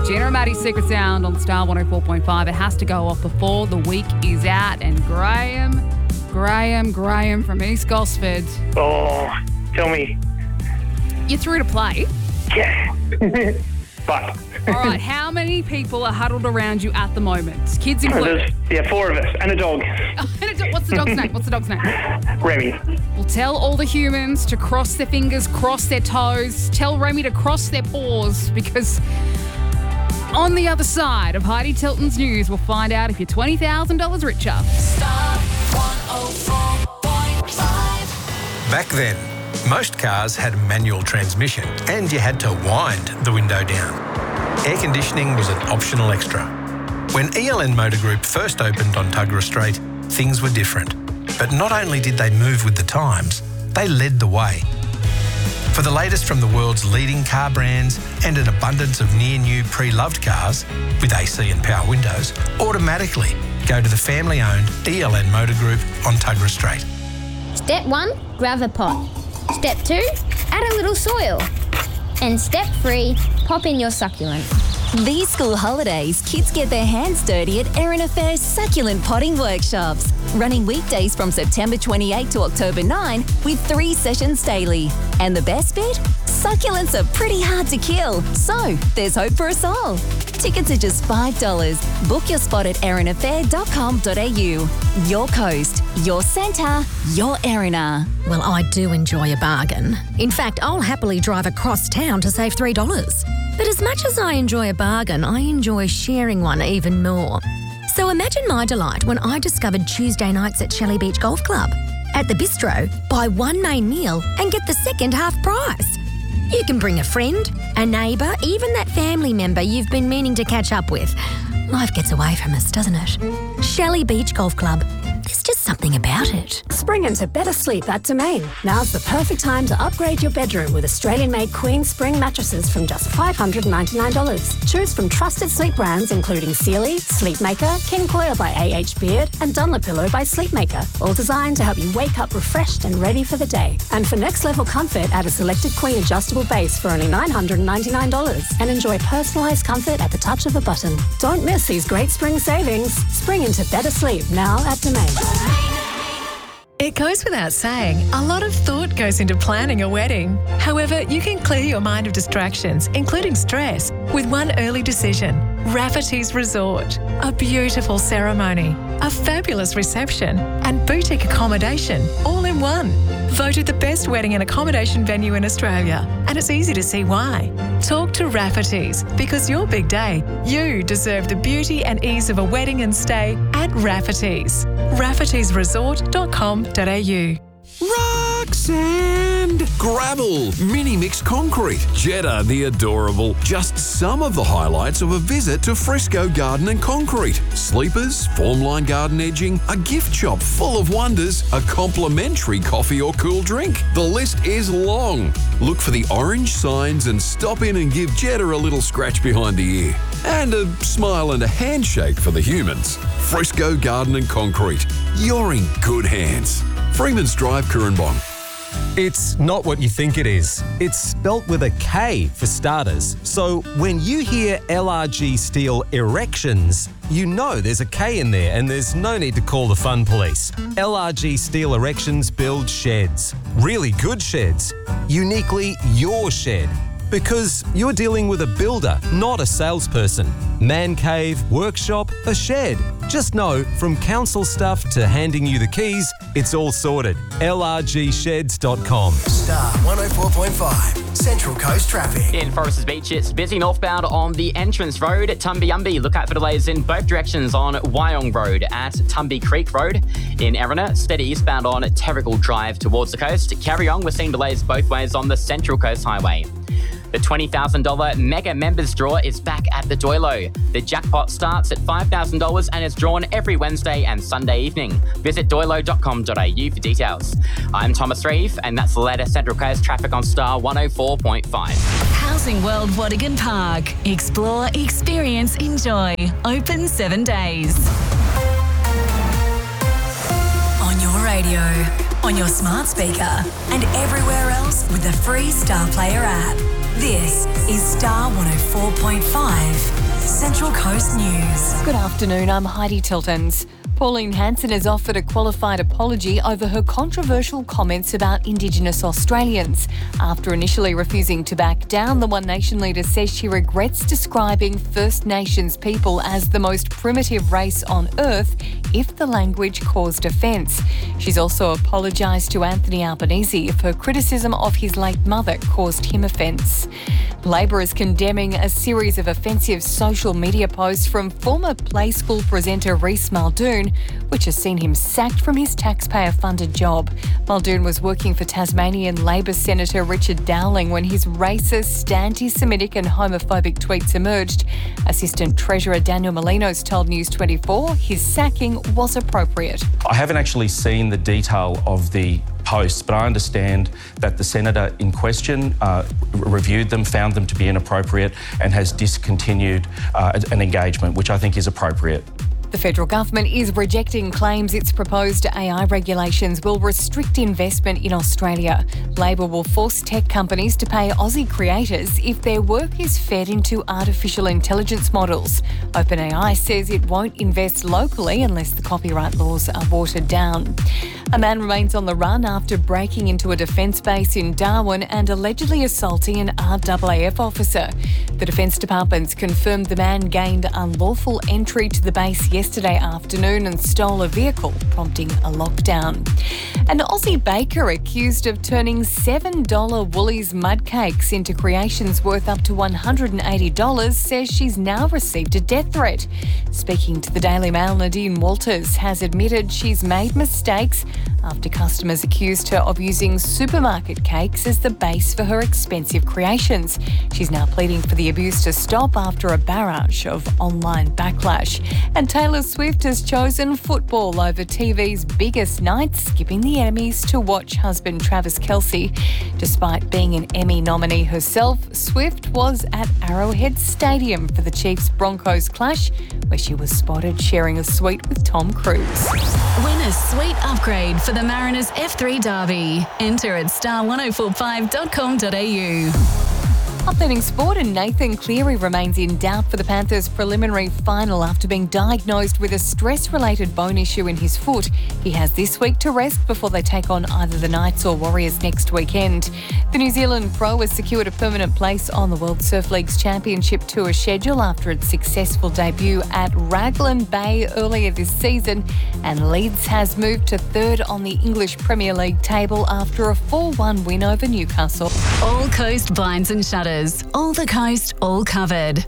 Jenna and Maddie's Secret Sound on Star 104.5. It has to go off before the week is out. And Graham from East Gosford. Oh, tell me. You're through to play. Yeah. But. All right, how many people are huddled around you at the moment? Kids included? Yeah, 4 of us and a dog. What's the dog's name? Remy. Well, tell all the humans to cross their fingers, cross their toes. Tell Remy to cross their paws, because on the other side of Heidi Tilton's news, we'll find out if you're $20,000 richer. Star 104.5. Back then, most cars had a manual transmission and you had to wind the window down. Air conditioning was an optional extra. When ELN Motor Group first opened on Tuggerah Street, things were different. But not only did they move with the times, they led the way. For the latest from the world's leading car brands and an abundance of near-new pre-loved cars with AC and power windows, automatically go to the family-owned ELN Motor Group on Tuggerah Street. Step 1, grab a pot. Step 2, add a little soil. And step 3, pop in your succulent. These school holidays, kids get their hands dirty at Erin Affair's Succulent Potting Workshops. Running weekdays from September 28 to October 9 with 3 sessions daily. And the best bit? Succulents are pretty hard to kill, so there's hope for us all. Tickets are just $5. Book your spot at erinaffair.com.au. Your coast, your centre, your Erina. Well, I do enjoy a bargain. In fact, I'll happily drive across town to save $3. But as much as I enjoy a bargain, I enjoy sharing one even more. So imagine my delight when I discovered Tuesday nights at Shelley Beach Golf Club. At the bistro, buy one main meal and get the second half price. You can bring a friend, a neighbour, even that family member you've been meaning to catch up with. Life gets away from us, doesn't it? Shelley Beach Golf Club. There's just something about it. Spring into better sleep at Domain. Now's the perfect time to upgrade your bedroom with Australian-made Queen Spring mattresses from just $599. Choose from trusted sleep brands including Sealy, Sleepmaker, King Coil by A.H. Beard, and Dunlopillow by Sleepmaker, all designed to help you wake up refreshed and ready for the day. And for next-level comfort, add a selected Queen adjustable base for only $999 and enjoy personalised comfort at the touch of a button. Don't miss these great spring savings. Spring into better sleep now at Domain. It goes without saying, a lot of thought goes into planning a wedding. However, you can clear your mind of distractions, including stress, with one early decision. Rafferty's Resort. A beautiful ceremony, a fabulous reception, and boutique accommodation, all in one. Voted the best wedding and accommodation venue in Australia, and it's easy to see why. Talk to Rafferty's, because your big day, you deserve the beauty and ease of a wedding and stay at Rafferty's. raffertysresort.com.au. Rock sand, gravel, mini mix concrete, Jetta the adorable. Just some of the highlights of a visit to Fresco Garden and Concrete. Sleepers, formline garden edging, a gift shop full of wonders, a complimentary coffee or cool drink. The list is long. Look for the orange signs and stop in and give Jetta a little scratch behind the ear. And a smile and a handshake for the humans. Fresco Garden and Concrete. You're in good hands. Freeman's Drive, Currumbong. It's not what you think it is. It's spelt with a K for starters. So when you hear LRG Steel Erections, you know there's a K in there and there's no need to call the fun police. LRG Steel Erections build sheds. Really good sheds. Uniquely your shed. Because you're dealing with a builder, not a salesperson. Man cave, workshop, a shed. Just know, from council stuff to handing you the keys, it's all sorted. LRGsheds.com. Star 104.5, Central Coast traffic. In Foresters Beach, it's busy northbound on the entrance road at Tumby-Umby. Look out for delays in both directions on Wyong Road at Tumby Creek Road. In Erina, steady eastbound on Terrigal Drive towards the coast. Carry on, we're seeing delays both ways on the Central Coast Highway. The $20,000 Mega Members Draw is back at the Doilo. The jackpot starts at $5,000 and is drawn every Wednesday and Sunday evening. Visit doilo.com.au for details. I'm Thomas Reeve, and that's the latest Central Coast traffic on Star 104.5. Housing World Wadigan Park. Explore, experience, enjoy. Open 7 days. On your radio, on your smart speaker, and everywhere else with the free Star Player app. This is Star 104.5 Central Coast News. Good afternoon, I'm Heidi Tiltons. Pauline Hanson has offered a qualified apology over her controversial comments about Indigenous Australians. After initially refusing to back down, the One Nation leader says she regrets describing First Nations people as the most primitive race on earth if the language caused offence. She's also apologised to Anthony Albanese if her criticism of his late mother caused him offence. Labor is condemning a series of offensive social media posts from former Play School presenter Rhys Muldoon, which has seen him sacked from his taxpayer-funded job. Muldoon was working for Tasmanian Labor Senator Richard Dowling when his racist, anti-Semitic and homophobic tweets emerged. Assistant Treasurer Daniel Molinos told News 24 his sacking was appropriate. I haven't actually seen the detail of the posts, but I understand that the senator in question reviewed them, found them to be inappropriate and has discontinued an engagement, which I think is appropriate. The federal government is rejecting claims its proposed AI regulations will restrict investment in Australia. Labor will force tech companies to pay Aussie creators if their work is fed into artificial intelligence models. OpenAI says it won't invest locally unless the copyright laws are watered down. A man remains on the run after breaking into a defence base in Darwin and allegedly assaulting an RAAF officer. The Defence Department's confirmed the man gained unlawful entry to the base yesterday afternoon and stole a vehicle, prompting a lockdown. An Aussie baker accused of turning $7 Woolies mud cakes into creations worth up to $180 says she's now received a death threat. Speaking to the Daily Mail, Nadine Walters has admitted she's made mistakes after customers accused her of using supermarket cakes as the base for her expensive creations. She's now pleading for the abuse to stop after a barrage of online backlash. And Taylor Swift has chosen football over TV's biggest night, skipping the Emmys to watch husband Travis Kelce. Despite being an Emmy nominee herself, Swift was at Arrowhead Stadium for the Chiefs-Broncos clash, where she was spotted sharing a suite with Tom Cruise. Win a sweet upgrade for the Mariners F3 Derby. Enter at star1045.com.au. Updating sport, and Nathan Cleary remains in doubt for the Panthers' preliminary final after being diagnosed with a stress-related bone issue in his foot. He has this week to rest before they take on either the Knights or Warriors next weekend. The New Zealand pro has secured a permanent place on the World Surf League's Championship Tour schedule after its successful debut at Raglan Bay earlier this season, and Leeds has moved to third on the English Premier League table after a 4-1 win over Newcastle. All Coast Blinds and Shutters. All the coast, all covered.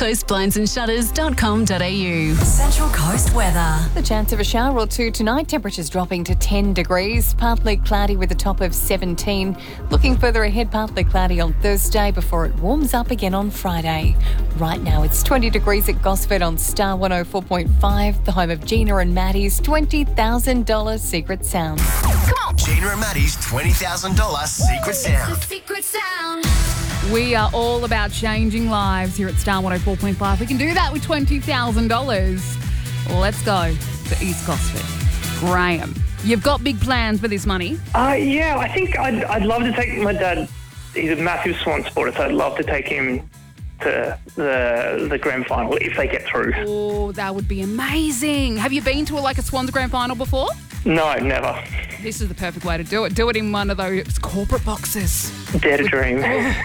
allcoastblindsandShutters.com.au. Central Coast weather. The chance of a shower or two tonight, temperatures dropping to 10 degrees, partly cloudy with a top of 17. Looking further ahead, partly cloudy on Thursday before it warms up again on Friday. Right now it's 20 degrees at Gosford on Star 104.5, the home of Gina and Maddie's $20,000 secret sound. Come on! Gina and Maddie's $20,000 secret sound. The secret sound. We are all about changing lives here at Star 104.5. We can do that with $20,000. Let's go to East Gosford. Graham, you've got big plans with this money. Yeah, I think I'd love to take my dad. He's a massive Swan supporter, so I'd love to take him to the grand final if they get through. Oh, that would be amazing. Have you been to a Swans grand final before? No, never. This is the perfect way to do it. Do it in one of those corporate boxes. Dare to dream.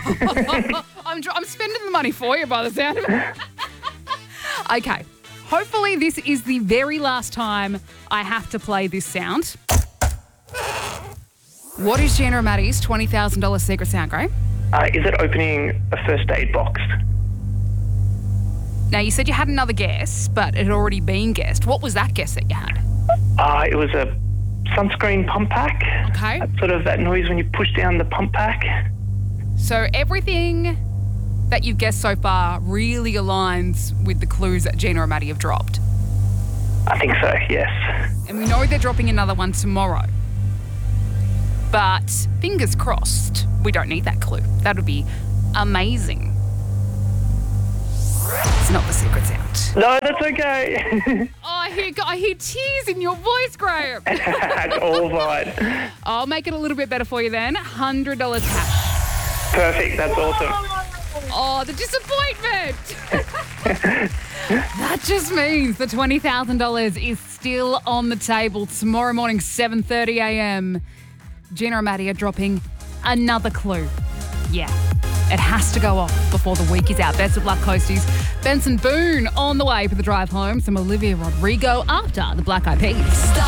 I'm spending the money for you by the sound of it. Okay. Hopefully this is the very last time I have to play this sound. What is Gina and Maddie's $20,000 secret sound, Graham? Is it opening a first aid box? Now, you said you had another guess, but it had already been guessed. What was that guess that you had? It was a sunscreen pump pack. Okay. That's sort of that noise when you push down the pump pack. So everything that you've guessed so far really aligns with the clues that Gina and Maddie have dropped. I think so, yes. And we know they're dropping another one tomorrow. But fingers crossed, we don't need that clue. That would be amazing. It's not the secret sound. No, that's okay. I hear tears in your voice, Graham. It's all fine. I'll make it a little bit better for you then. $100 cash. Perfect, that's awesome. Oh, the disappointment. That just means the $20,000 is still on the table tomorrow morning, 7:30 a.m. Gina and Maddie are dropping another clue. Yeah, it has to go off before the week is out. Best of luck, Coasties. Benson Boone on the way for the drive home. Some Olivia Rodrigo after the Black Eyed Peas.